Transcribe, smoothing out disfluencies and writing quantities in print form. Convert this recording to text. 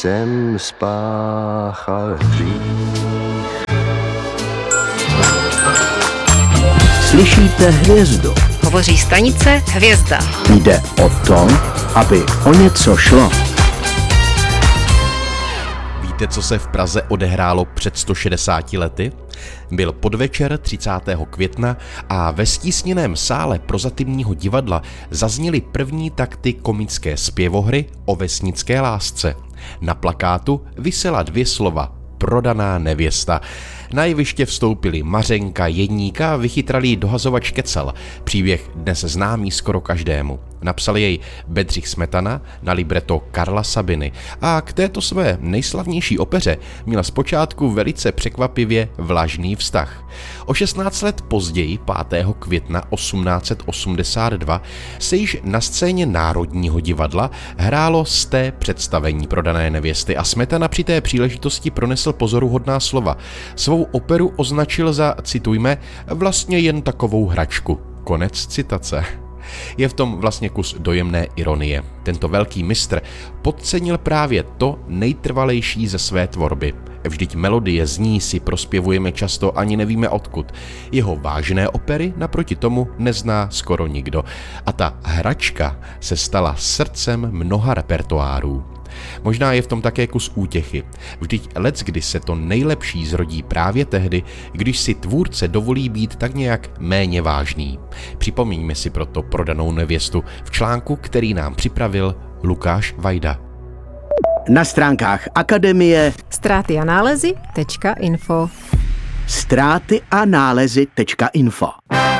jsem spáchal hřích. Slyšíte Hvězdu. Hovoří stanice Hvězda. Jde o to, aby o něco šlo. Víte, co se v Praze odehrálo před 160 lety? Byl podvečer 30. května a ve stísněném sále Prozatímního divadla zazněly první takty komické zpěvohry o vesnické lásce. Na plakátu visela 2 slova: prodaná nevěsta. Na jeviště vstoupili Mařenka, Jedník a vychytralý dohazovač Kecal. Příběh dnes známý skoro každému. Napsal jej Bedřich Smetana na libreto Karla Sabiny a k této své nejslavnější opeře měl zpočátku velice překvapivě vlažný vztah. O 16 let později, 5. května 1882, se již na scéně Národního divadla hrálo z té představení Prodané nevěsty a Smetana při té příležitosti pronesl pozoruhodná slova. Svou operu označil za, citujme, vlastně jen takovou hračku. Konec citace. Je v tom vlastně kus dojemné ironie. Tento velký mistr podcenil právě to nejtrvalejší ze své tvorby. Vždyť melodie z ní si prospěvujeme často ani nevíme odkud. Jeho vážné opery naproti tomu nezná skoro nikdo. A ta hračka se stala srdcem mnoha repertoárů. Možná je v tom také kus útěchy. Vždyť leckdy se to nejlepší zrodí právě tehdy, když si tvůrce dovolí být tak nějak méně vážný. Připomeňme si proto Prodanou nevěstu v článku, který nám připravil Lukáš Vajda. Na stránkách Akademie Ztráty a nálezy.info. ztráty a nálezy.info